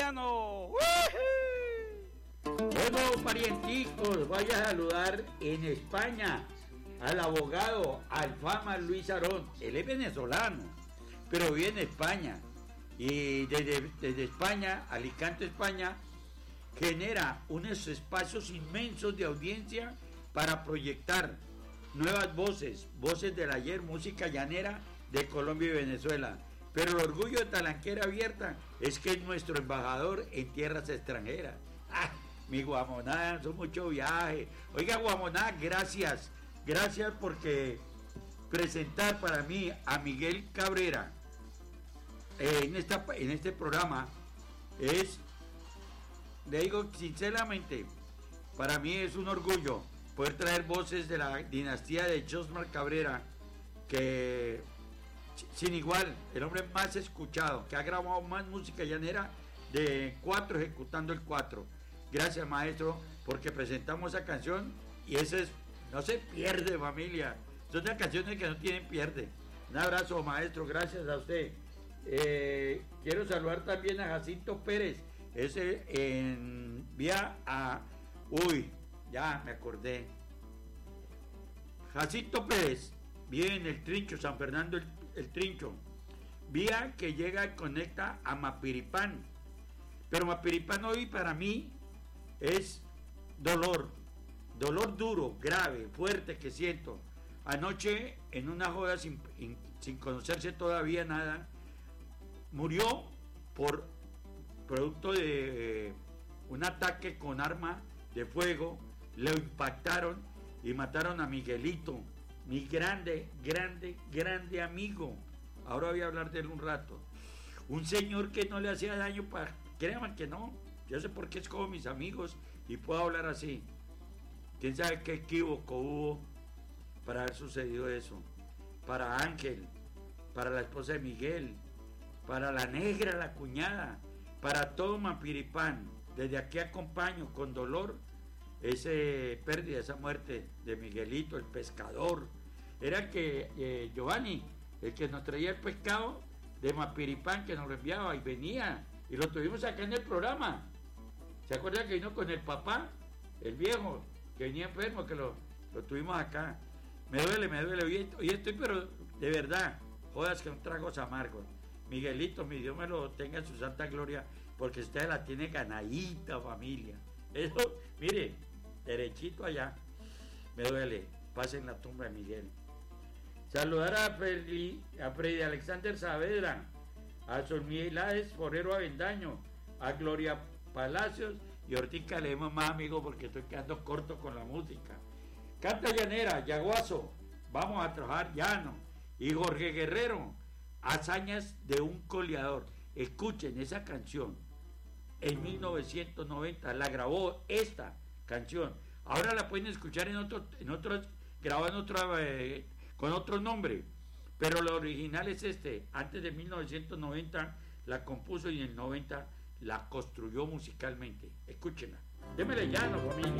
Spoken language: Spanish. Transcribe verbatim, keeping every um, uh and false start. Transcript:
Llano. Bueno, parienticos, voy a saludar en España al abogado Alfama Luis Arón. Él es venezolano, pero vive en España. Y desde, desde España, Alicante, España, genera unos espacios inmensos de audiencia para proyectar nuevas voces, voces del ayer, música llanera de Colombia y Venezuela. Pero el orgullo de Talanquera Abierta es que es nuestro embajador en tierras extranjeras. ¡Ah! Mi Guamonada, son mucho viaje. Oiga, Guamonada, gracias. Gracias porque presentar para mí a Miguel Cabrera eh, en, esta, en este programa es, le digo sinceramente, para mí es un orgullo poder traer voces de la dinastía de Josmar Cabrera, que sin igual, el hombre más escuchado, que ha grabado más música llanera de cuatro, ejecutando el cuatro. Gracias, maestro, porque presentamos esa canción y ese es, no se pierde, familia. Son las canciones que no tienen pierde. Un abrazo, maestro, gracias a usted. Eh, quiero saludar también a Jacinto Pérez, ese envía a... Uy, ya me acordé. Jacinto Pérez vive en el Trincho, San Fernando el, el Trincho. Vía que llega y conecta a Mapiripán. Pero Mapiripán hoy para mí es dolor. Dolor duro, grave, fuerte que siento. Anoche, en una joda sin, sin conocerse todavía nada, murió por producto de eh, un ataque con arma de fuego. Le impactaron y mataron a Miguelito, mi grande, grande, grande amigo. Ahora voy a hablar de él un rato. Un señor que no le hacía daño, para, créanme que no. Yo sé por qué es como mis amigos y puedo hablar así. ¿Quién sabe qué equívoco hubo para haber sucedido eso? Para Ángel, para la esposa de Miguel, para la negra, la cuñada, para todo Mapiripán. Desde aquí acompaño con dolor ese pérdida, esa muerte de Miguelito, el pescador. Era que eh, Giovanni, el que nos traía el pescado de Mapiripán, que nos lo enviaba y venía, y lo tuvimos acá en el programa. ¿Se acuerdan que vino con el papá, el viejo, que venía enfermo, que lo, lo tuvimos acá? Me duele, me duele, hoy, hoy estoy, pero de verdad, jodas que un tragos amargos. Miguelito, mi Dios me lo tenga en su santa gloria, porque usted la tiene ganadita, familia. Eso, mire, derechito allá. Me duele. Pasen la tumba de Miguel. Saludar a Freddy, a Freddy Alexander Saavedra, a Solmielades Forero Avendaño, a Gloria Palacios y Ortica. Leemos más, amigos, porque estoy quedando corto con la música. Canta Llanera, Yaguazo, vamos a trabajar llano. Y Jorge Guerrero, hazañas de un coleador. Escuchen esa canción. En mil novecientos noventa la grabó esta canción. Ahora la pueden escuchar en otro, en otros, grabada en otro, eh, con otro nombre. Pero lo original es este. Antes de mil novecientos noventa la compuso y en el noventa la construyó musicalmente. Escúchenla. Démele llano, familia.